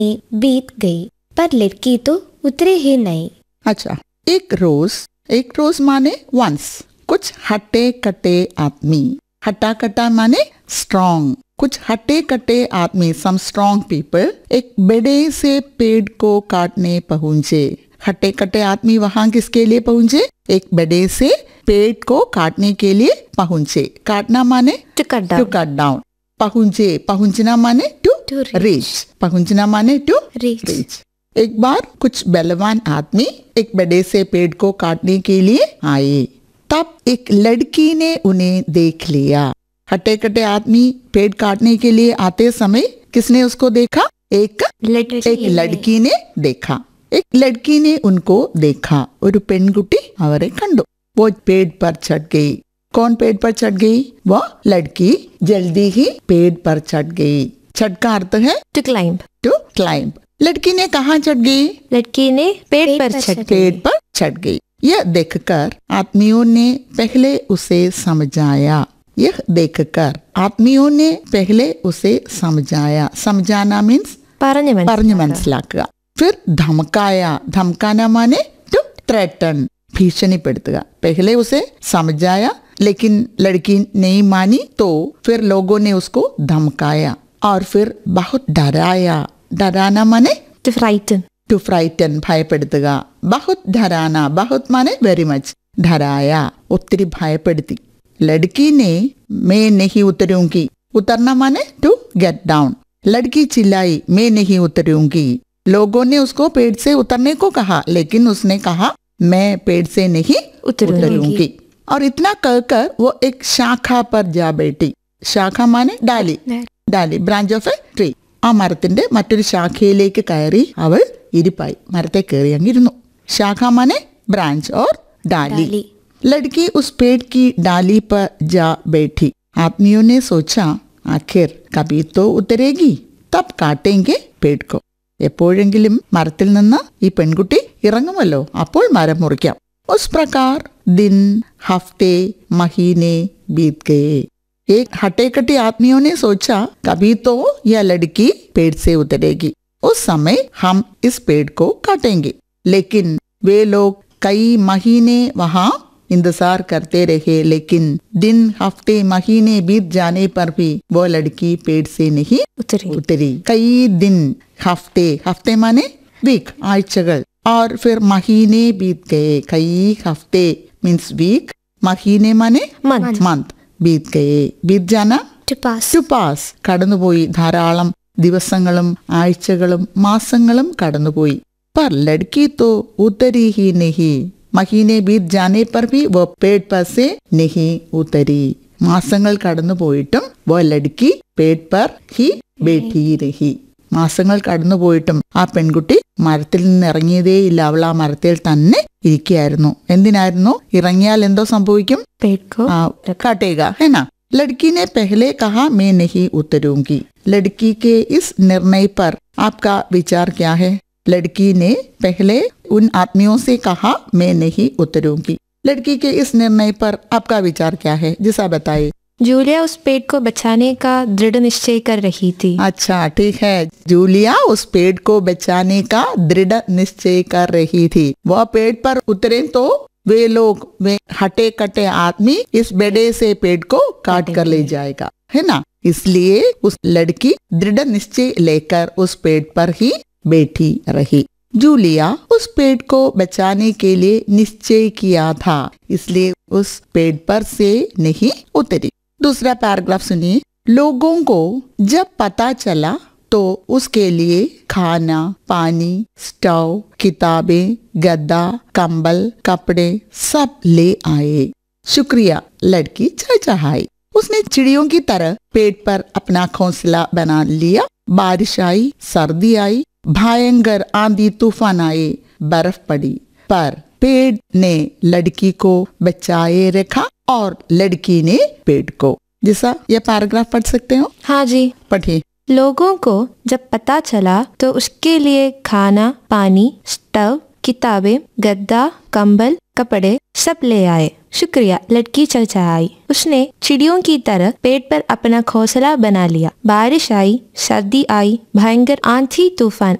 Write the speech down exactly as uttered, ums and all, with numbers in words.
बीत गई, पर लड़की तो उतरी ही नहीं। अच्छा, एक रोज, एक रोज माने वंस, कुछ हटे कटे आदमी, हटा कटा माने स्ट्रॉन्ग, कुछ हटे कटे आदमी, सम स्ट्रॉन्ग पीपल, एक बड़े से पेड़ को काटने पहुंचे। हटे कटे आदमी वहां किसके लिए पहुंचे? एक बड़े से पेड़ को काटने के लिए पहुंचे। काटना माने to cut to cut down, पहुंचे, पहुंचना माने टू रीच, पहुंचना माने टू रीच। एक बार कुछ बलवान आदमी एक बड़े से पेड़ को काटने के लिए आए। तब एक लड़की ने उन्हें देख लिया। हटे कटे आदमी पेड़ काटने के लिए आते समय किसने उसको देखा? एक लड़की एक लड़की ने देखा। एक लड़की ने उनको देखा। ഒരു പെൺകുട്ടി അവരെ കണ്ടു. वो पेड़ पर चढ़ गई। कौन पेड़ पर चढ़ गई? वो लड़की जल्दी ही पेड़ पर चढ़ गई। चढ़ का अर्थ है टू क्लाइंब, टू क्लाइंब। लड़की ने कहाँ चढ़ गई? लड़की ने पेड़ पर चढ़ पेड़ पर चढ़ गई। यह देखकर आदमियों ने पहले उसे समझाया। यह देखकर आदमियों ने पहले उसे समझाया। समझाना मीन्स പറഞ്ഞു മനസ്സിലാക്കുക. फिर धमकाया, धमकाना माने टू थ्रेटन, भीषणीപ്പെടുത്തുക. पहले उसे समझाया लेकिन लड़की नहीं मानी, तो फिर लोगों ने उसको धमकाया और फिर बहुत डराया. डराना माने टू फ्राइटन, टू फ्राइटन, ഭയപ്പെടുത്തുക. बहुत डराना, बहुत माने वेरी मच, डराया, ഒത്തിരി ഭയപ്പെടുത്തി. लड़की ने मैं नहीं उतरूंगी, उतरना माने टू गेट डाउन. लड़की चिल्लाई मैं नहीं उतरूंगी. लोगों ने उसको पेड़ से उतरने को कहा, लेकिन उसने कहा मैं पेड़ से नहीं उतरूंगी. और इतना कहकर वो एक शाखा पर जा बैठी. शाखा माने डाली, डाली, ബ്രാഞ്ച് ഓഫ് എ ട്രീ. ആ മരത്തിന്റെ മറ്റൊരു ശാഖയിലേക്ക് കയറി അവൾ ഇരിപ്പായി, മരത്തെ കയറി അങ്ങിരുന്നു. ശാഖ മാനെ ബ്രാഞ്ച് ഓർ डाली. लड़की उस पेड़ की डाली पर जा बैठी. आदमियों ने सोचा आखिर कभी तो उतरेगी, तब काटेंगे पेड़ को. എപ്പോഴെങ്കിലും മരത്തിൽ നിന്ന് ഈ പെൺകുട്ടി ഇറങ്ങുമല്ലോ, അപ്പോൾ മരം മുറിക്കാം. उस प्रकार दिन हफ्ते महीने बीत गए. एक हटे कटे आदमियों ने सोचा कभी तो यह लड़की पेड़ से उतरेगी, उस समय हम इस पेड़ को काटेंगे. लेकिन वे लोग कई महीने वहां इंतजार करते रहे, लेकिन दिन हफ्ते महीने बीत जाने पर भी वो लड़की पेड़ से नहीं उतरी. उतरी. कई दिन, हफ्ते, हफ्ते माने वीक, ആഴ്ചകൾ, और फिर महीने बीत गए. कई हफ्ते मीन्स वीक, महीने माने मंथ, मंथ, बीत गए. बीत जाना ടു പാസ്, ടു പാസ്, കടന്നുപോയി. ധാരാളം ദിവസങ്ങളും ആഴ്ചകളും മാസങ്ങളും കടന്നുപോയി. पर लड़की तो उतरी ही नहीं. മഹീനെ ബീത് ജാനെ പർ ഭി വോ പേട് പർ സേ നഹി ഉതരി. മാസങ്ങൾ കടന്നു പോയിട്ടും വോ ലഡ്കി പേട് പർ ഹി ബൈഠി രഹി. മാസങ്ങൾ കടന്നു പോയിട്ടും ആ പെൺകുട്ടി മരത്തിൽ നിന്ന് ഇറങ്ങിയതേയില്ല. അവൾ ആ മരത്തിൽ തന്നെ ഇരിക്കുകയായിരുന്നു. എന്തിനായിരുന്നു? ഇറങ്ങിയാൽ എന്തോ സംഭവിക്കും? ആ കാട്ടേഗ ഹെനാ. लड़की ने पहले कहा मैं नहीं उतरूंगी. लड़की के इस निर्णय पर आपका विचार क्या है? लड़की ने पहले उन आदमियों से कहा मैं नहीं उतरूंगी. लड़की के इस निर्णय पर आपका विचार क्या है? जिसा बताइए. जूलिया उस पेड़ को बचाने का दृढ़ निश्चय कर रही थी. अच्छा, ठीक है. जूलिया उस पेड़ को बचाने का दृढ़ निश्चय कर रही थी. वह पेड़ पर उतरे तो वे लोग, वे हटे कटे आदमी इस बड़े से पेड़ को काट कर ले जाएगा, है ना. इसलिए उस लड़की दृढ़ निश्चय लेकर उस पेड़ पर ही बैठी रही. जूलिया उस पेड़ को बचाने के लिए निश्चय किया था, इसलिए उस पेड़ पर से नहीं उतरी. दूसरा पैराग्राफ सुनिए. लोगों को जब पता चला तो उसके लिए खाना, पानी, स्टोव, किताबें, गद्दा, कंबल, कपड़े सब ले आए. शुक्रिया, लड़की चहचहाई. उसने चिड़ियों की तरह पेड़ पर अपना घोंसला बना लिया. बारिश आई, सर्दी आई, भयंकर आंधी तूफान आए, बर्फ पड़ी, पर पेड़ ने लड़की को बचाए रखा और लड़की ने पेड़ को. जैसा यह पैराग्राफ पढ़ सकते हो? हाँ जी, पढ़िए. लोगों को जब पता चला तो उसके लिए खाना, पानी, स्टव, किताबें, गद्दा, कंबल, कपड़े सब ले आए। शुक्रिया, लड़की चहचहाई। उसने चिड़ियों की तरह पेड़ पर अपना घोंसला बना लिया। बारिश आई, सर्दी आई, भयंकर आंधी तूफान